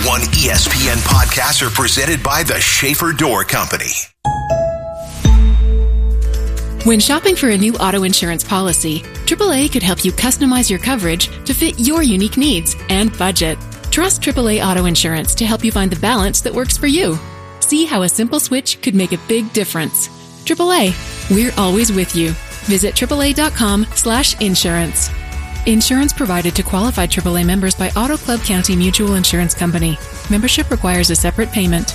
101 ESPN podcasts are presented by the Schaefer Door Company. When shopping for a new auto insurance policy, AAA could help you customize your coverage to fit your unique needs and budget. Trust AAA Auto Insurance to help you find the balance that works for you. See how a simple switch could make a big difference. AAA, we're always with you. Visit AAA.com/insurance. Insurance provided to qualified AAA members by Auto Club County Mutual Insurance Company. Membership requires a separate payment.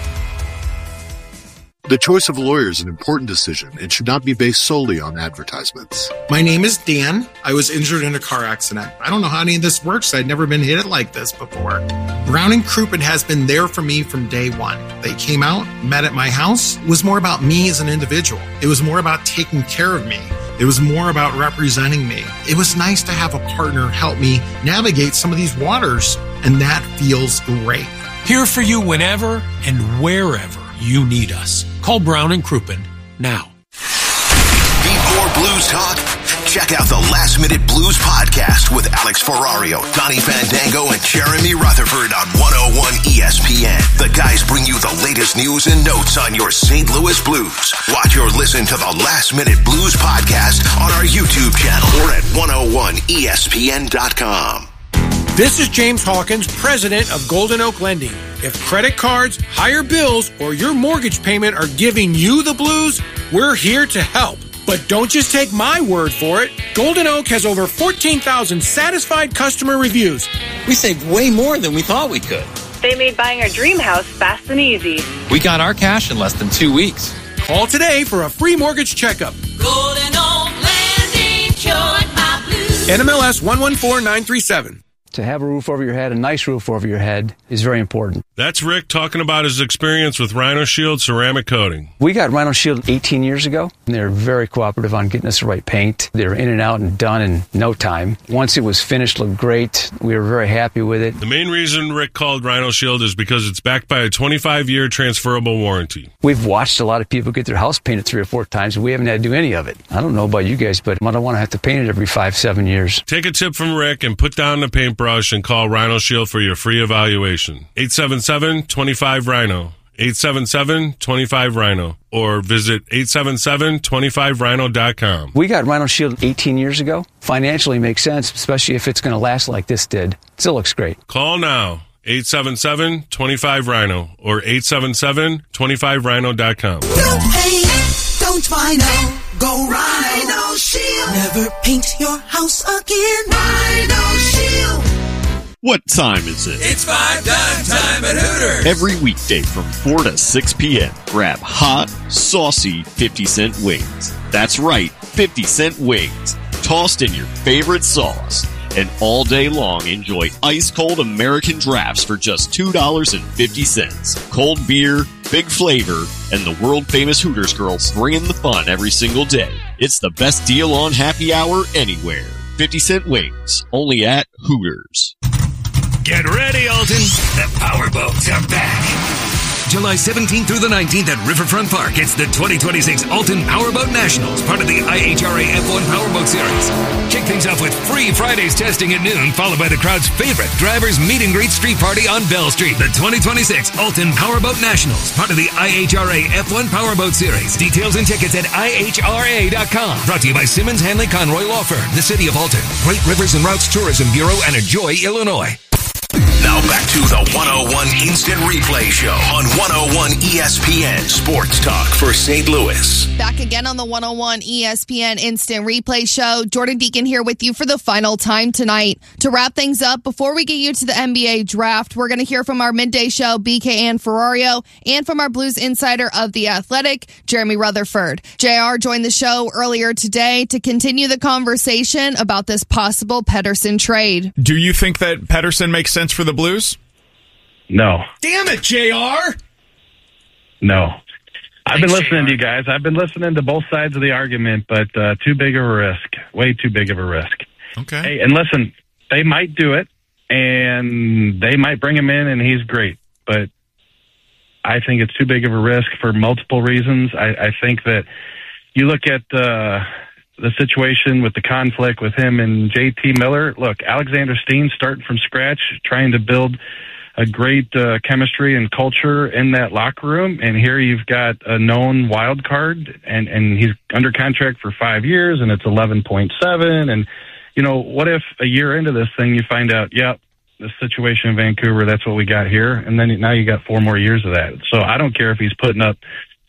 The choice of a lawyer is an important decision and should not be based solely on advertisements. My name is Dan. I was injured in a car accident. I don't know how any of this works. I'd never been hit like this before. Brown & Crouppen has been there for me from day one. They came out, met at my house. It was more about me as an individual. It was more about taking care of me. It was more about representing me. It was nice to have a partner help me navigate some of these waters, and that feels great. Here for you whenever and wherever you need us. Call Brown & Crouppen now. Need more blues talk? Check out the Last Minute Blues podcast with Alex Ferrario, Donnie Fandango, and Jeremy Rutherford on 101 ESPN. The guys bring you the latest news and notes on your St. Louis Blues. Watch or listen to the Last Minute Blues podcast on our YouTube channel or at 101ESPN.com. This is James Hawkins, president of Golden Oak Lending. If credit cards, higher bills, or your mortgage payment are giving you the blues, we're here to help. But don't just take my word for it. Golden Oak has over 14,000 satisfied customer reviews. We saved way more than we thought we could. They made buying our dream house fast and easy. We got our cash in less than 2 weeks. Call today for a free mortgage checkup. Golden Oak Lending cured my blues. NMLS 114937. To have a roof over your head, a nice roof over your head, is very important. That's Rick talking about his experience with Rhino Shield ceramic coating. We got Rhino Shield 18 years ago, and they were very cooperative on getting us the right paint. They were in and out and done in no time. Once it was finished, looked great. We were very happy with it. The main reason Rick called Rhino Shield is because it's backed by a 25-year transferable warranty. We've watched a lot of people get their house painted 3 or 4 times, and we haven't had to do any of it. I don't know about you guys, but I don't want to have to paint it every 5-7 years. Take a tip from Rick and put down the paintbrush and call Rhino Shield for your free evaluation. 877-25-RHINO. 877-25-RHINO. Or visit 877-25rhino.com. We got Rhino Shield 18 years ago. Financially makes sense, especially if it's going to last like this did. Still looks great. Call now. 877-25-RHINO or 877-25rhino.com. No paint, don't Rhino. Go Rhino Shield. Never paint your house again. Rhino Shield. What time is it? It's 5 time at Hooters. Every weekday from 4 to 6 p.m. Grab hot, saucy 50-cent wings. That's right, 50-cent wings. Tossed in your favorite sauce. And all day long, enjoy ice-cold American drafts for just $2.50. Cold beer, big flavor, and the world-famous Hooters girls bringing the fun every single day. It's the best deal on happy hour anywhere. 50-cent wings, only at Hooters. Get ready, Alton. The powerboats are back. July 17th through the 19th at Riverfront Park. It's the 2026 Alton Powerboat Nationals, part of the IHRA F1 Powerboat Series. Kick things off with free Fridays testing at noon, followed by the crowd's favorite drivers meet and greet street party on Bell Street. The 2026 Alton Powerboat Nationals, part of the IHRA F1 Powerboat Series. Details and tickets at IHRA.com. Brought to you by Simmons Hanley Conroy Law Firm, the City of Alton, Great Rivers and Routes Tourism Bureau, and Enjoy, Illinois. Now back to the 101 Instant Replay Show on 101 ESPN Sports Talk for St. Louis. Back again on the 101 ESPN Instant Replay Show. Jordan Deacon here with you for the final time tonight. To wrap things up, before we get you to the NBA draft, we're going to hear from our midday show, BK and Ferrario, and from our Blues insider of The Athletic, Jeremy Rutherford. JR joined the show earlier today to continue the conversation about this possible Pettersson trade. Do you think that Pettersson makes sense for the Blues? No. Damn it, JR! No. I've been listening to you guys. I've been listening to both sides of the argument, but too big of a risk. Way too big of a risk. Okay. Hey, and listen, they might do it, and they might bring him in, and he's great. But I think it's too big of a risk for multiple reasons. I think that you look at the situation with the conflict with him and JT Miller. Look, Alexander Steen starting from scratch, trying to build a great chemistry and culture in that locker room. And here you've got a known wild card, and he's under contract for 5 years, and it's 11.7. And, what if a year into this thing you find out, the situation in Vancouver, that's what we got here. And then now you got 4 more years of that. So I don't care if he's putting up,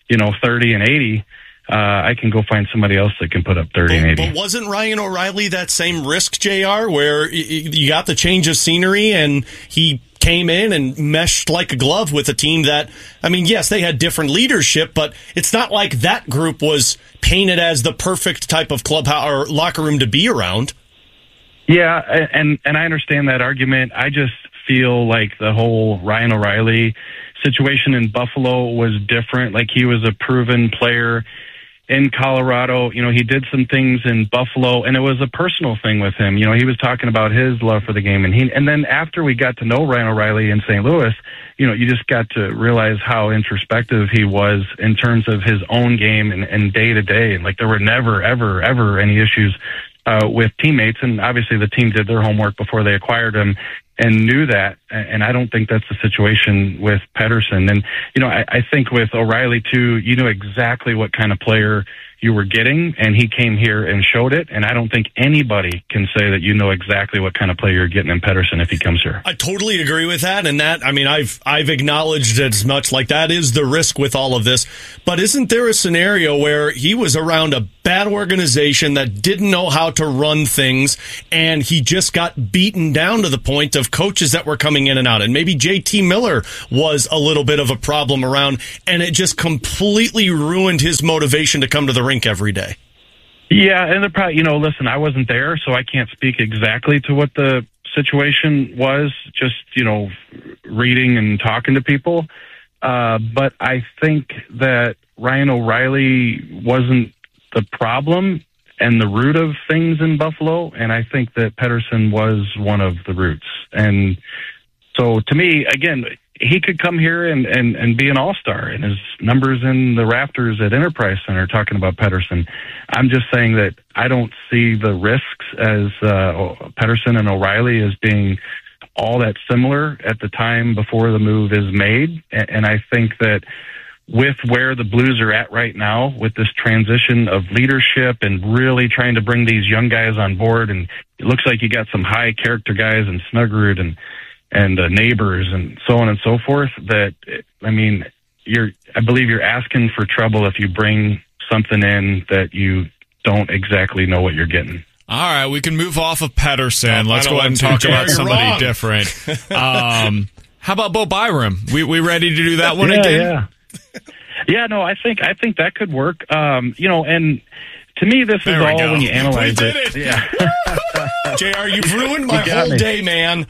30 and 80. I can go find somebody else that can put up 30 and 80. But wasn't Ryan O'Reilly that same risk, JR, where you got the change of scenery and he came in and meshed like a glove with a team that, yes, they had different leadership, but it's not like that group was painted as the perfect type of clubhouse or locker room to be around. Yeah, and I understand that argument. I just feel like the whole Ryan O'Reilly situation in Buffalo was different. Like, he was a proven player in Colorado. He did some things in Buffalo, and it was a personal thing with him. He was talking about his love for the game, and then after we got to know Ryan O'Reilly in St. Louis, you just got to realize how introspective he was in terms of his own game and day to day. Like, there were never, ever, ever any issues with teammates, and obviously the team did their homework before they acquired him and knew that, and I don't think that's the situation with Pettersson. And, I think with O'Reilly, too, you knew exactly what kind of player you were getting, and he came here and showed it, and I don't think anybody can say that you know exactly what kind of player you're getting in Pettersson if he comes here. I totally agree with that, and that, I've acknowledged as much, like, that is the risk with all of this, but isn't there a scenario where he was around a bad organization that didn't know how to run things, and he just got beaten down to the point of coaches that were coming in and out, and maybe JT Miller was a little bit of a problem around, and it just completely ruined his motivation to come to the rink every day? Yeah, and they're probably, listen, I wasn't there, so I can't speak exactly to what the situation was, just, reading and talking to people. But I think that Ryan O'Reilly wasn't the problem and the root of things in Buffalo, and I think that Pettersson was one of the roots. And so, to me, again, he could come here and be an all-star, and his numbers in the rafters at Enterprise Center talking about Pettersson. I'm just saying that I don't see the risks as Pettersson and O'Reilly as being all that similar at the time before the move is made. And I think that with where the Blues are at right now, with this transition of leadership and really trying to bring these young guys on board, and it looks like you got some high character guys in Snuggerud and neighbors and so on and so forth, that, I believe you're asking for trouble if you bring something in that you don't exactly know what you're getting. All right, we can move off of Pettersson. Let's go ahead and talk about somebody different. How about Bo Byram? We ready to do that one again? Yeah, no, I think that could work. And to me, this is all when you analyze it. Yeah. JR, you've ruined my whole day, man.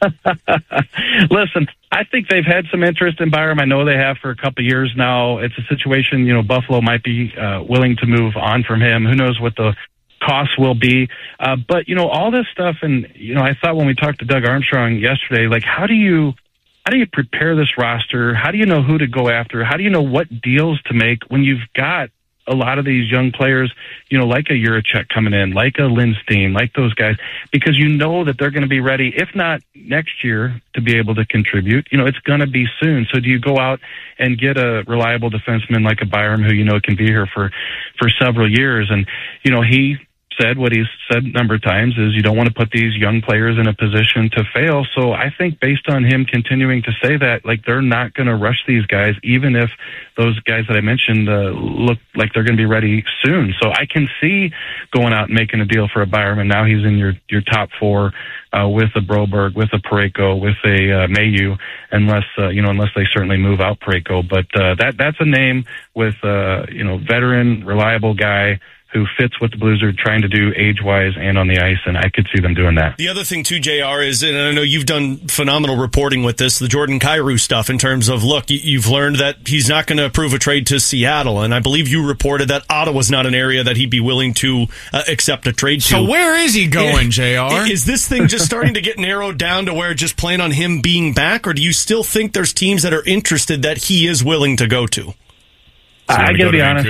Listen, I think they've had some interest in Byram. I know they have for a couple of years now. It's a situation, Buffalo might be willing to move on from him. Who knows what the costs will be. But, all this stuff, and, I thought when we talked to Doug Armstrong yesterday, like, how do you prepare this roster? How do you know who to go after? How do you know what deals to make when you've got a lot of these young players, like a Juracek coming in, like a Lindstein, like those guys, because that they're going to be ready, if not next year, to be able to contribute. It's going to be soon. So do you go out and get a reliable defenseman like a Byram who can be here for several years? And, he said what he's said a number of times is you don't want to put these young players in a position to fail. So I think based on him continuing to say that, like, they're not going to rush these guys, even if those guys that I mentioned look like they're going to be ready soon. So I can see going out and making a deal for a Byram, and now he's in your top four with a Broberg, with a Parayko, with a Mayu, unless they certainly move out Parayko. But that's a name with veteran, reliable guy who fits what the Blues are trying to do age-wise and on the ice, and I could see them doing that. The other thing, too, JR, is, and I know you've done phenomenal reporting with this, the Jordan Kyrou stuff in terms of, look, you've learned that he's not going to approve a trade to Seattle, and I believe you reported that Ottawa's not an area that he'd be willing to accept a trade to. So where is he going, JR? Is this thing just starting to get narrowed down to where just plan on him being back, or do you still think there's teams that are interested that he is willing to go to? I got to be honest,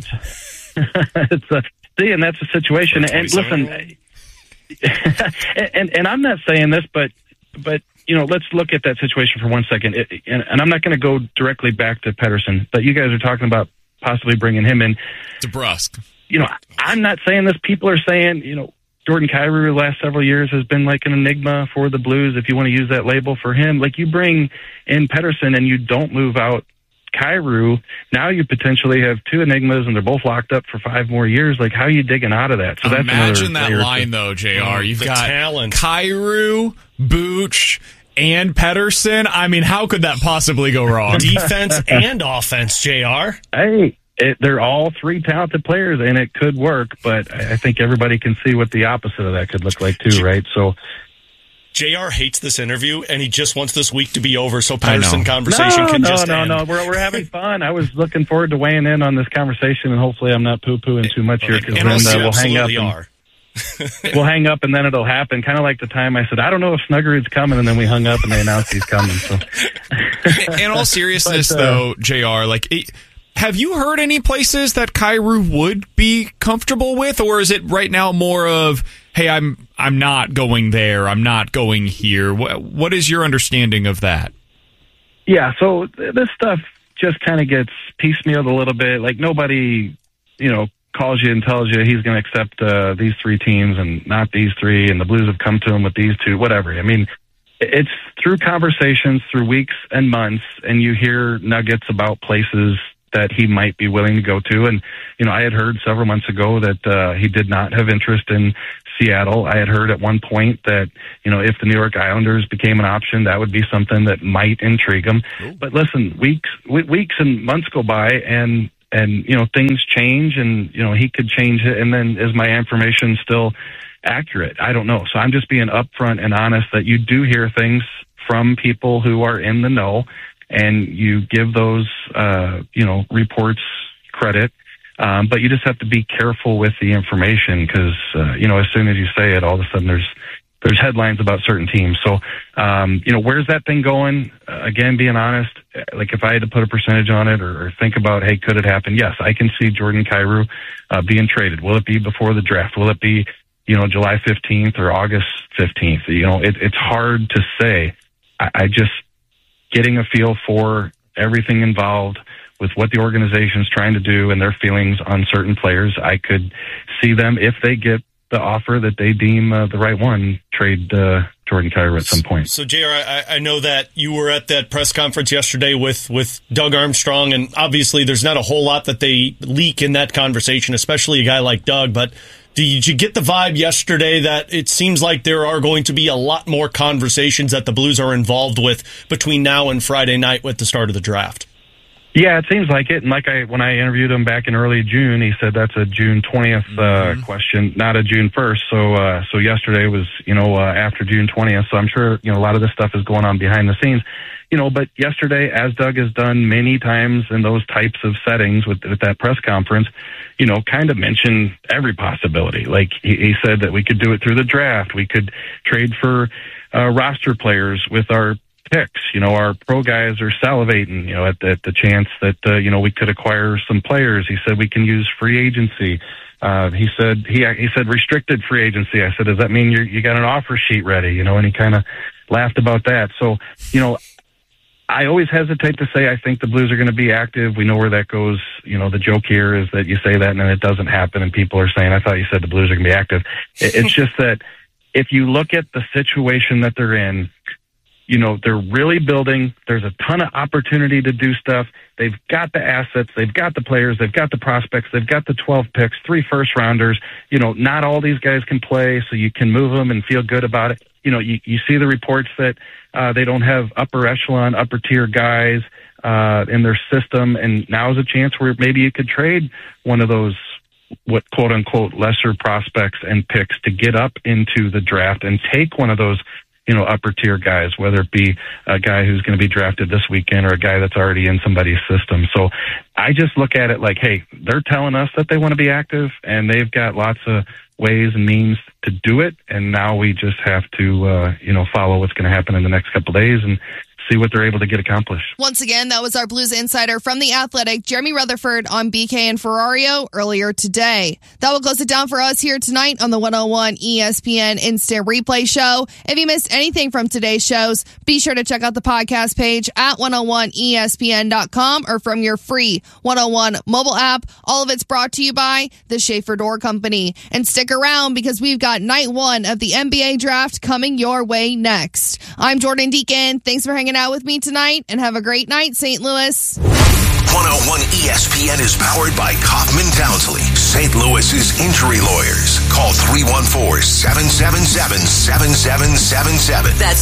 and that's the situation. And listen, and I'm not saying this, but let's look at that situation for 1 second. And I'm not going to go directly back to Pettersson, but you guys are talking about possibly bringing him in. DeBrusk. I'm not saying this. People are saying, Jordan Kyrou the last several years has been like an enigma for the Blues, if you want to use that label for him. Like, you bring in Pettersson and you don't move out Kyrou, now you potentially have two enigmas and they're both locked up for 5 more years. Like, how are you digging out of that? So that's imagine that line, though, JR. You've got talent. Kyrou, Booch, and Pettersson. I mean, how could that possibly go wrong? Defense and offense, JR. Hey, they're all 3 talented players, and it could work, but I think everybody can see what the opposite of that could look like, too, right? So JR hates this interview, and he just wants this week to be over so Pettersson conversation can just end. No. We're having fun. I was looking forward to weighing in on this conversation, and hopefully I'm not poo-pooing too much here, because then we'll hang up. We'll hang up, and then it'll happen. Kind of like the time I said, I don't know if Snuggerud's coming, and then we hung up, and they announced he's coming. So, in all seriousness, though, JR, have you heard any places that Kyrou would be comfortable with, or is it right now more of, hey, I'm not going there, I'm not going here? What is your understanding of that? Yeah, so this stuff just kind of gets piecemealed a little bit. Like, nobody, calls you and tells you he's going to accept these 3 teams and not these 3, and the Blues have come to him with these 2, whatever. I mean, it's through conversations, through weeks and months, and you hear nuggets about places that he might be willing to go to. And, I had heard several months ago that he did not have interest in Seattle. I had heard at one point that, if the New York Islanders became an option, that would be something that might intrigue him. Ooh. But listen, weeks and months go by, and things change, and, he could change it. And then is my information still accurate? I don't know. So I'm just being upfront and honest that you do hear things from people who are in the know, and you give those, reports credit. But you just have to be careful with the information, because, as soon as you say it, all of a sudden there's headlines about certain teams. So, where's that thing going? Again, being honest, like, if I had to put a percentage on it or think about, hey, could it happen? Yes, I can see Jordan Kyrou being traded. Will it be before the draft? Will it be, July 15th or August 15th? It's hard to say. I just getting a feel for everything involved with what the organization's trying to do and their feelings on certain players. I could see them, if they get the offer that they deem the right one, trade Jordan Kyrou at some point. So, JR, I know that you were at that press conference yesterday with Doug Armstrong, and obviously there's not a whole lot that they leak in that conversation, especially a guy like Doug, but did you get the vibe yesterday that it seems like there are going to be a lot more conversations that the Blues are involved with between now and Friday night with the start of the draft? Yeah, it seems like it. And when I interviewed him back in early June, he said that's a June 20th question, not a June 1st. So yesterday was, after June 20th. So I'm sure, a lot of this stuff is going on behind the scenes. But yesterday, as Doug has done many times in those types of settings with that press conference, kind of mentioned every possibility. Like, he said that we could do it through the draft. We could trade for roster players with our picks. Our pro guys are salivating, at the chance that, we could acquire some players. He said we can use free agency. He said restricted free agency. I said, does that mean you got an offer sheet ready? And he kind of laughed about that. So, I always hesitate to say I think the Blues are going to be active. We know where that goes. The joke here is that you say that and then it doesn't happen, and people are saying, I thought you said the Blues are going to be active. It's just that if you look at the situation that they're in, they're really building. There's a ton of opportunity to do stuff. They've got the assets. They've got the players. They've got the prospects. They've got the 12 picks, 3 first-rounders. Not all these guys can play, so you can move them and feel good about it. You see the reports that they don't have upper echelon, upper-tier guys in their system, and now is a chance where maybe you could trade one of those what quote-unquote lesser prospects and picks to get up into the draft and take one of those upper tier guys, whether it be a guy who's going to be drafted this weekend or a guy that's already in somebody's system. So I just look at it like, hey, they're telling us that they want to be active, and they've got lots of ways and means to do it. And now we just have to, follow what's going to happen in the next couple of days and see what they're able to get accomplished. Once again, that was our Blues insider from The Athletic, Jeremy Rutherford, on BK and Ferrario earlier today. That will close it down for us here tonight on the 101 ESPN Instant Replay Show. If you missed anything from today's shows, be sure to check out the podcast page at 101ESPN.com or from your free 101 mobile app. All of it's brought to you by the Schaefer Door Company. And stick around because we've got night one of the NBA draft coming your way next. I'm Jordan Deacon. Thanks for hanging out with me tonight and have a great night, St. Louis. 101 ESPN is powered by Kaufman Townsley, St. Louis's injury lawyers. Call 314-777-7777. That's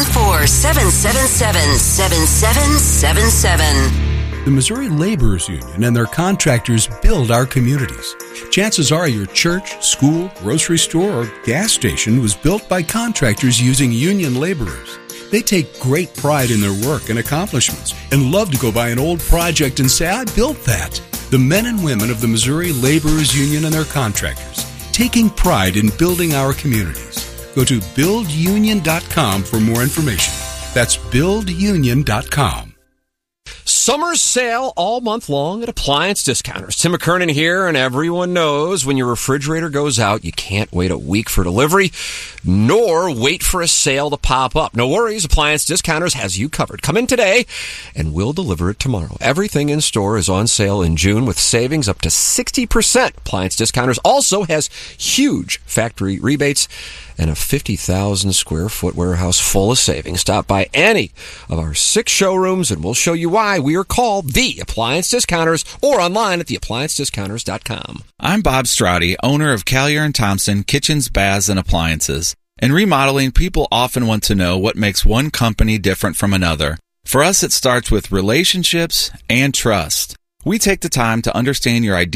314-777-7777. The Missouri Laborers Union and their contractors build our communities. Chances are your church, school, grocery store, or gas station was built by contractors using union laborers. They take great pride in their work and accomplishments and love to go by an old project and say, I built that. The men and women of the Missouri Laborers Union and their contractors, taking pride in building our communities. Go to buildunion.com for more information. That's buildunion.com. Summer sale all month long at Appliance Discounters. Tim McKernan here, and everyone knows when your refrigerator goes out, you can't wait a week for delivery, nor wait for a sale to pop up. No worries, Appliance Discounters has you covered. Come in today, and we'll deliver it tomorrow. Everything in store is on sale in June with savings up to 60%. Appliance Discounters also has huge factory rebates and a 50,000 square foot warehouse full of savings. Stop by any of our 6 showrooms and we'll show you why we are called the Appliance Discounters, or online at theappliancediscounters.com. I'm Bob Straudy, owner of Callier & Thompson Kitchens, Baths, and Appliances. In remodeling, people often want to know what makes one company different from another. For us, it starts with relationships and trust. We take the time to understand your ideal